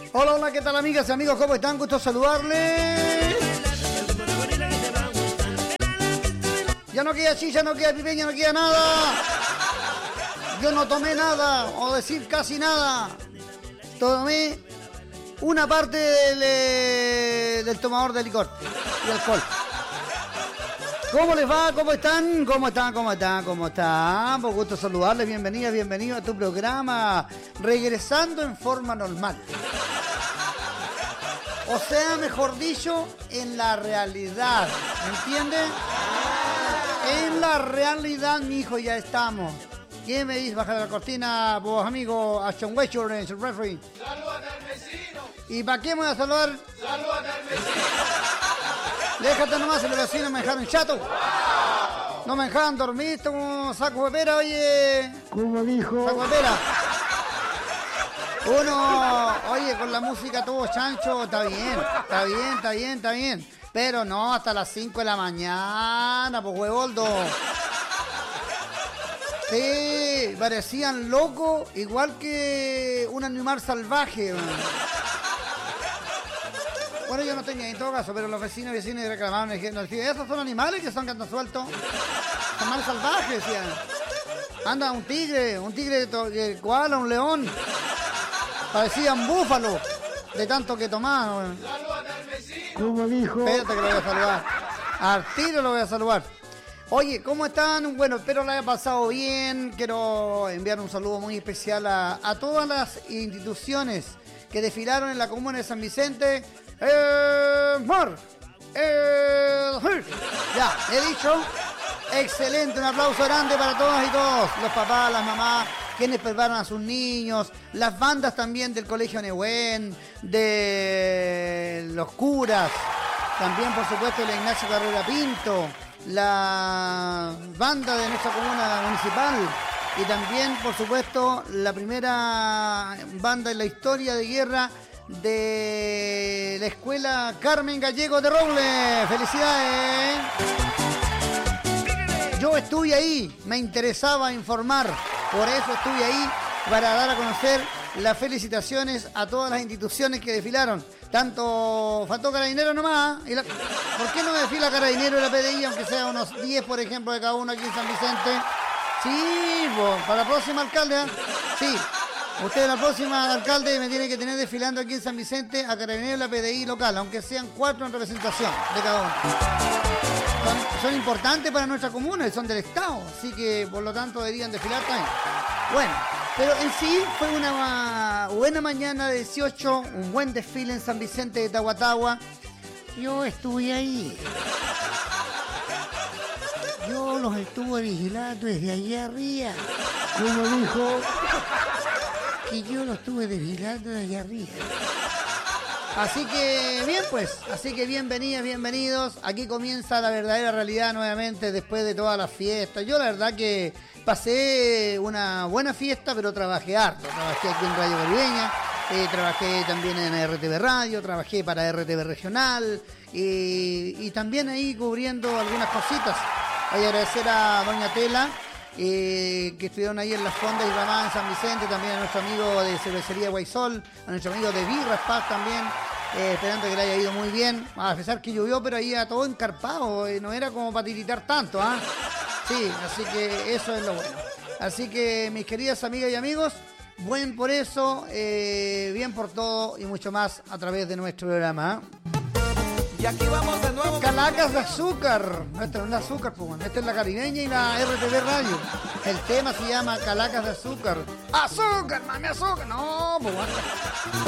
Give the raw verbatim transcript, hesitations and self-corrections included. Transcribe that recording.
Hola, hola, ¿qué tal amigas y amigos? ¿Cómo están? Gusto saludarles. Ya no queda chicha, no queda pipeña, no queda nada. Yo no tomé nada, o decir casi nada. Tomé una parte del, eh, del tomador de licor y alcohol. ¿Cómo les va? ¿Cómo están? ¿Cómo están? ¿Cómo están? ¿Cómo están? Por gusto saludarles. Bienvenidas, bienvenidos a tu programa Regresando en Forma Normal. O sea, mejor dicho, en la realidad. ¿Me entiendes? En la realidad, mi hijo, ya estamos. ¿Qué me dice? Baja la cortina, vos amigo, a Sean Wetcher, el referee. ¡Salúdate al vecino! ¿Y para qué me voy a saludar? ¡Salúdate al vecino! Déjate nomás, el vecino me dejaron chato. Wow. No me dejaban dormir como saco de pera, oye. ¿Cómo dijo? Saco de pera. Uno, oye, con la música todo chancho, está bien, está bien, está bien, está bien. Pero no, hasta las cinco de la mañana, pues huevoldo. Sí, parecían locos, igual que un animal salvaje. Bueno, yo no tenía en todo caso, pero los vecinos y vecinos reclamaban, decían, esos son animales que son que andan sueltos. Son animales salvajes, decían. Anda un tigre, un tigre de koala, un león. Parecían búfalos de tanto que tomaban. ¡Salúdate al vecino! ¿Cómo dijo? Espérate que lo voy a saludar. Al tiro lo voy a saludar. Oye, ¿cómo están? Bueno, espero lo haya pasado bien. Quiero enviar un saludo muy especial a, a todas las instituciones que desfilaron en la comuna de San Vicente. Eh, Mar, eh, ya, he dicho. Excelente, un aplauso grande para todas y todos. Los papás, las mamás, quienes preparan a sus niños, las bandas también del Colegio Nehuen, de los curas, también por supuesto la Ignacio Carrera Pinto, la banda de nuestra comuna municipal y también por supuesto la primera banda en la historia de guerra de la Escuela Carmen Gallego de Roble. ¡Felicidades! Yo estuve ahí, me interesaba informar, por eso estuve ahí para dar a conocer las felicitaciones a todas las instituciones que desfilaron. Tanto faltó Carabinero nomás. ¿Y la, ¿Por qué no desfila Carabinero y la P D I, aunque sea unos diez, por ejemplo, de cada uno aquí en San Vicente? Sí, pues, para la próxima alcalde, ¿eh? Sí. Usted, la próxima alcalde, me tiene que tener desfilando aquí en San Vicente a Carabinero y la P D I local, aunque sean cuatro en representación de cada uno. Son, son importantes para nuestra comuna y son del Estado, así que por lo tanto deberían desfilar también. Bueno, pero en sí fue una buena mañana de dieciocho, un buen desfile en San Vicente de Tahuatahua. Yo estuve ahí. Yo los estuve vigilando desde allá arriba. ¿Cómo dijo? Que yo los estuve vigilando desde allá arriba. Así que bien pues, así que bienvenidas, bienvenidos. Aquí comienza la verdadera realidad nuevamente después de todas las fiestas. Yo la verdad que pasé una buena fiesta, pero trabajé harto. Trabajé aquí en Radio Caribeña, eh, trabajé también en R T V Radio, trabajé para R T V Regional eh, y también ahí cubriendo algunas cositas. Voy a agradecer a Doña Tela, Eh, que estuvieron ahí en las fondas y ramadas en San Vicente, también a nuestro amigo de Cervecería Guaysol, a nuestro amigo de Birras Paz también, eh, esperando que le haya ido muy bien, a pesar que llovió, pero ahí a todo encarpado, eh, no era como para tiritar tanto, ¿ah? ¿eh? Sí, así que eso es lo bueno. Así que mis queridas amigas y amigos, buen por eso, eh, bien por todo y mucho más a través de nuestro programa, ¿eh? Y aquí vamos de nuevo. Calacas de azúcar. Esta no es la azúcar, pues. Esta es la Caribeña y la R T V Radio. El tema se llama Calacas de azúcar. ¡Azúcar, mami, azúcar! No, pues.